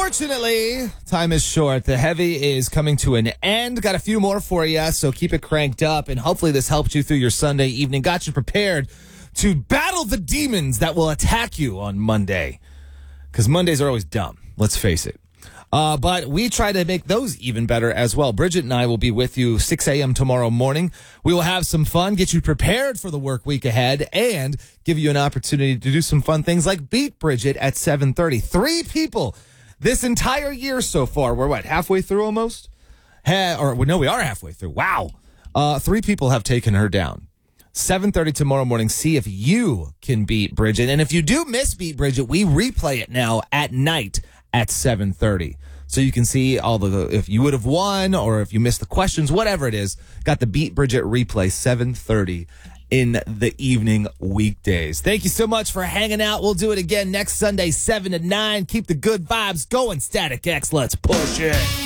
Unfortunately, time is short. The heavy is coming to an end. Got a few more for you, so keep it cranked up. And hopefully this helped you through your Sunday evening. Got you prepared to battle the demons that will attack you on Monday. Because Mondays are always dumb. Let's face it. But we try to make those even better as well. Bridget and I will be with you 6 a.m. tomorrow morning. We will have some fun, get you prepared for the work week ahead, and give you an opportunity to do some fun things like Beat Bridget at 7:30. 3 people this entire year so far. We're what, halfway through almost? No, we are halfway through. Wow. 3 people have taken her down. 7:30 tomorrow morning. See if you can beat Bridget. And if you do miss Beat Bridget, we replay it now at night at 7:30. So you can see if you would have won or if you missed the questions, whatever it is, got the Beat Bridget replay 7:30 in the evening weekdays. Thank you so much for hanging out. We'll do it again next Sunday, 7 to 9. Keep the good vibes going, Static X. Let's push it.